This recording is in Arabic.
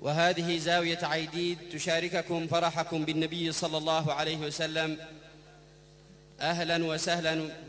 وهذه زاوية عيديد تشارككم فرحكم بالنبي صلى الله عليه وسلم. أهلا وسهلا